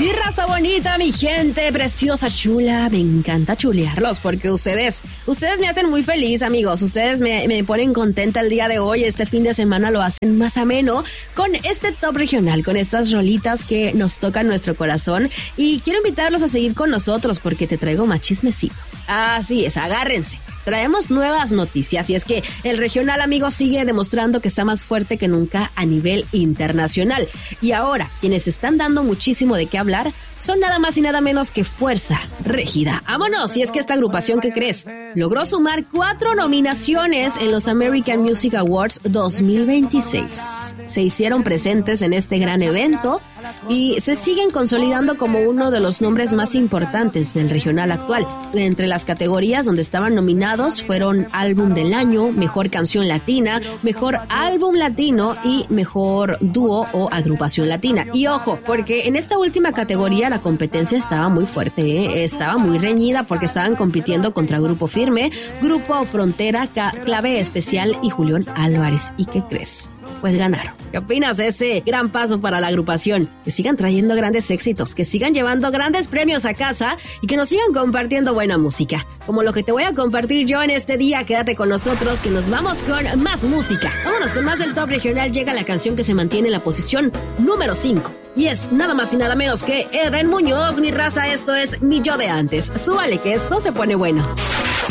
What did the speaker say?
Mi raza bonita, mi gente preciosa, chula, me encanta chulearlos porque ustedes me hacen muy feliz, amigos. Ustedes me ponen contenta el día de hoy. Este fin de semana lo hacen más ameno con este top regional, con estas rolitas que nos tocan nuestro corazón. Y quiero invitarlos a seguir con nosotros porque te traigo más chismecito. Así es, agárrense. Traemos nuevas noticias y es que el regional, amigos, sigue demostrando que está más fuerte que nunca a nivel internacional. Y ahora, quienes están dando muchísimo de qué hablar son nada más y nada menos que Fuerza Régida. ¡Vámonos! Y es que esta agrupación, ¿qué crees? Logró sumar 4 nominaciones en los American Music Awards 2026. Se hicieron presentes en este gran evento y se siguen consolidando como uno de los nombres más importantes del regional actual. Entre las categorías donde estaban nominados fueron Álbum del Año, Mejor Canción Latina, Mejor Álbum Latino y Mejor Dúo o Agrupación Latina. Y ojo, porque en esta última categoría la competencia estaba muy fuerte, ¿eh? Estaba muy reñida porque estaban compitiendo contra Grupo Firme, Grupo Frontera, Clave Especial y Julián Álvarez. ¿Y qué crees? Pues ganaron. ¿Qué opinas de ese gran paso para la agrupación? Que sigan trayendo grandes éxitos, que sigan llevando grandes premios a casa y que nos sigan compartiendo buena música. Como lo que te voy a compartir yo en este día. Quédate con nosotros que nos vamos con más música. Vámonos con más del top regional. Llega la canción que se mantiene en la posición número 5. Y es nada más y nada menos que Eden Muñoz, mi raza. Esto es Mi Yo de Antes. Súbale que esto se pone bueno.